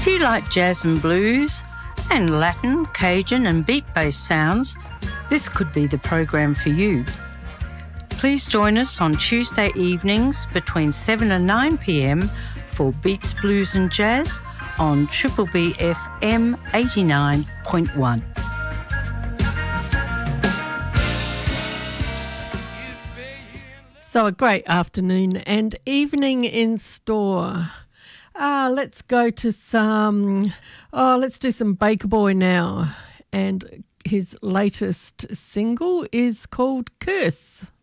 you like jazz and blues and Latin, Cajun and beat-based sounds, this could be the program for you. Please join us on Tuesday evenings between 7 and 9 p.m. for Beats, Blues and Jazz on Triple B FM 89.1. So a great afternoon and evening in store. Let's go to let's do some Baker Boy now. And his latest single is called Curse.